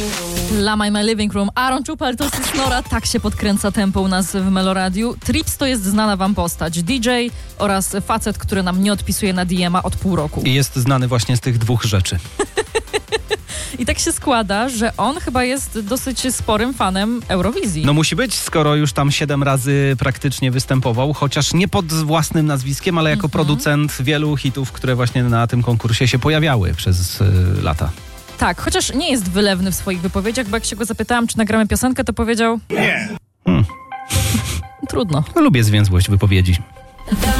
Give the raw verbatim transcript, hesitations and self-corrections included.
Lama in my living room. Aaron Czupel, to jest Snora. Tak się podkręca tempo u nas w Meloradiu. Trips to jest znana wam postać. D J oraz facet, który nam nie odpisuje na D M a od pół roku. I jest znany właśnie z tych dwóch rzeczy. I tak się składa, że on chyba jest dosyć sporym fanem Eurowizji. No musi być, skoro już tam siedem razy praktycznie występował, chociaż nie pod własnym nazwiskiem, ale jako mm-hmm. producent wielu hitów, które właśnie na tym konkursie się pojawiały przez y, lata. Tak, chociaż nie jest wylewny w swoich wypowiedziach, bo jak się go zapytałam, czy nagramy piosenkę, to powiedział... Nie. Hmm. Trudno. No, lubię zwięzłość wypowiedzi.